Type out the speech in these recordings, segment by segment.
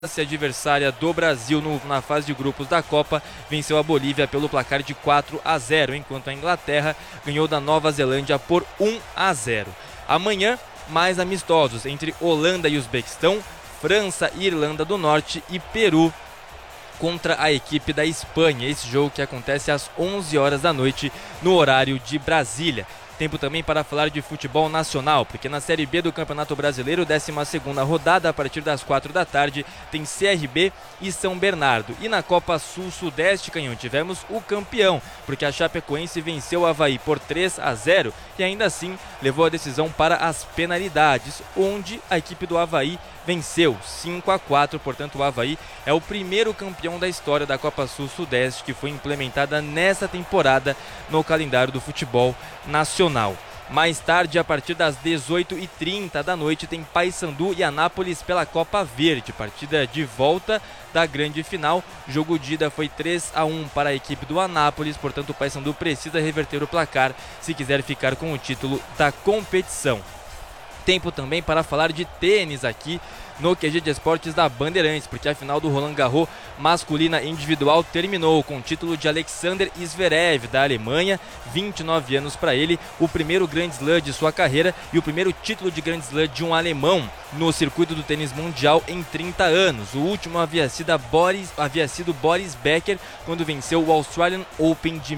Adversária do Brasil na fase de grupos da Copa, venceu a Bolívia pelo placar de 4-0, enquanto a Inglaterra ganhou da Nova Zelândia por 1-0. Amanhã, mais amistosos entre Holanda e Uzbequistão, França e Irlanda do Norte e Peru contra a equipe da Espanha. Esse jogo que acontece às 11 horas da noite no horário de Brasília. Tempo também para falar de futebol nacional, porque na Série B do Campeonato Brasileiro, 12ª rodada, a partir das 4 da tarde, tem CRB e São Bernardo. E na Copa Sul-Sudeste, Canhão, tivemos o campeão, porque a Chapecoense venceu o Avaí por 3-0 e ainda assim levou a decisão para as penalidades, onde a equipe do Avaí venceu 5-4, portanto o Avaí é o primeiro campeão da história da Copa Sul-Sudeste que foi implementada nessa temporada no calendário do futebol nacional. Mais tarde, a partir das 18h30 da noite, tem Paysandu e Anápolis pela Copa Verde, partida de volta da grande final. O jogo de ida foi 3-1 para a equipe do Anápolis, portanto o Paysandu precisa reverter o placar se quiser ficar com o título da competição. Tempo também para falar de tênis aqui no QG de Esportes da Bandeirantes, porque a final do Roland Garros masculina individual terminou com o título de Alexander Zverev, da Alemanha, 29 anos para ele, o primeiro Grand Slam de sua carreira e o primeiro título de Grand Slam de um alemão no circuito do tênis mundial em 30 anos. O último havia sido Boris Becker, quando venceu o Australian Open de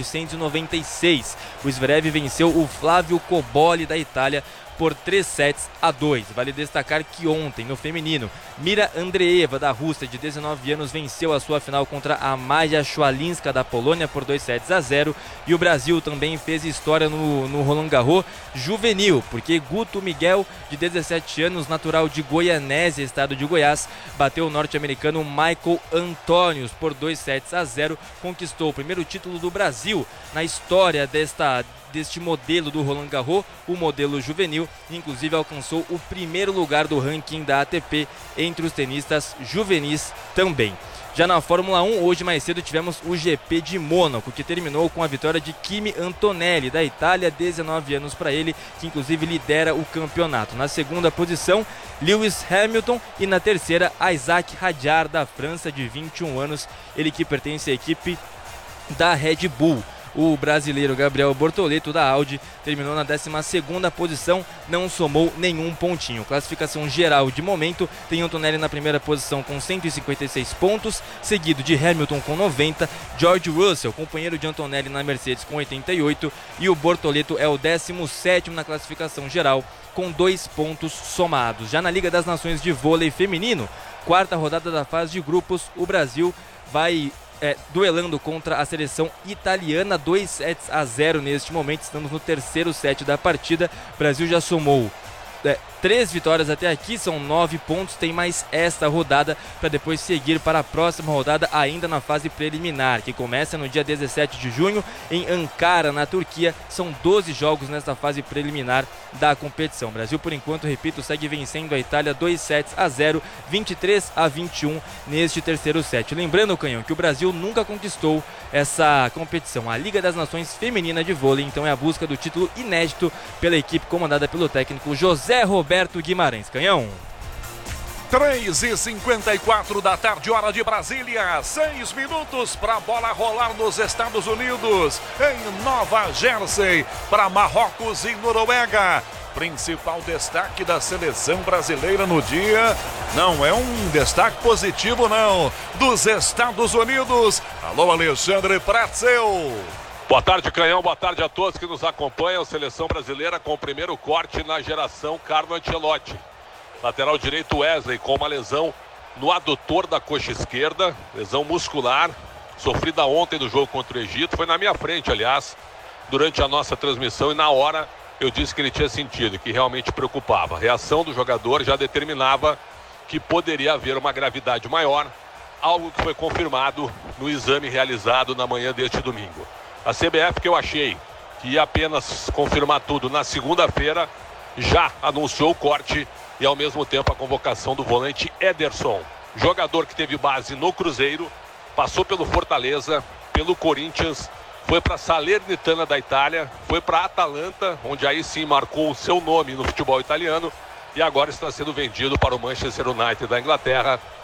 1996. O Zverev venceu o Flávio Cobolli, da Itália, por 3-2. Vale destacar que ontem, no feminino, Mira Andreeva, da Rússia, de 19 anos, venceu a sua final contra a Maja Schwalinska, da Polônia, por 2-0. E o Brasil também fez história no Roland Garros juvenil, porque Guto Miguel, de 17 anos, natural de Goianésia, estado de Goiás, bateu o norte-americano Michael Antonius por 2-0, conquistou o primeiro título do Brasil na história deste modelo do Roland Garros, o modelo juvenil, inclusive alcançou o primeiro lugar do ranking da ATP entre os tenistas juvenis também. Já na Fórmula 1, hoje mais cedo tivemos o GP de Mônaco, que terminou com a vitória de Kimi Antonelli, da Itália, 19 anos para ele, que inclusive lidera o campeonato. Na segunda posição, Lewis Hamilton, e na terceira, Isaac Hadjar, da França, de 21 anos, ele que pertence à equipe da Red Bull. O brasileiro Gabriel Bortoleto, da Audi, terminou na 12ª posição, não somou nenhum pontinho. Classificação geral de momento, tem Antonelli na primeira posição com 156 pontos, seguido de Hamilton com 90, George Russell, companheiro de Antonelli, na Mercedes, com 88, e o Bortoleto é o 17º na classificação geral, com 2 pontos somados. Já na Liga das Nações de Vôlei Feminino, quarta rodada da fase de grupos, o Brasil vai duelando contra a seleção italiana, 2-0 neste momento. Estamos no terceiro set da partida. O Brasil já somou 3 vitórias até aqui, são 9 pontos, tem mais esta rodada para depois seguir para a próxima rodada ainda na fase preliminar, que começa no dia 17 de junho em Ankara, na Turquia. São 12 jogos nesta fase preliminar da competição. O Brasil, por enquanto, repito, segue vencendo a Itália 2-0, 23-21 neste terceiro set. Lembrando, Canhão, que o Brasil nunca conquistou essa competição, a Liga das Nações Feminina de Vôlei, então é a busca do título inédito pela equipe comandada pelo técnico José Roberto Guimarães. Canhão. 3h54 da tarde, hora de Brasília. 6 minutos para a bola rolar nos Estados Unidos, em Nova Jersey, para Marrocos e Noruega. Principal destaque da seleção brasileira no dia, não é um destaque positivo não, dos Estados Unidos. Alô, Alexandre Pretzel. Boa tarde, Canhão, boa tarde a todos que nos acompanham. Seleção brasileira com o primeiro corte na geração Carlo Ancelotti. Lateral direito Wesley com uma lesão no adutor da coxa esquerda, lesão muscular, sofrida ontem no jogo contra o Egito. Foi na minha frente, aliás, durante a nossa transmissão, e na hora eu disse que ele tinha sentido, que realmente preocupava. A reação do jogador já determinava que poderia haver uma gravidade maior, algo que foi confirmado no exame realizado na manhã deste domingo. A CBF, que eu achei que ia apenas confirmar tudo na segunda-feira, já anunciou o corte e ao mesmo tempo a convocação do volante Ederson, jogador que teve base no Cruzeiro, passou pelo Fortaleza, pelo Corinthians, foi para Salernitana da Itália, foi para Atalanta, onde aí sim marcou o seu nome no futebol italiano, e agora está sendo vendido para o Manchester United da Inglaterra.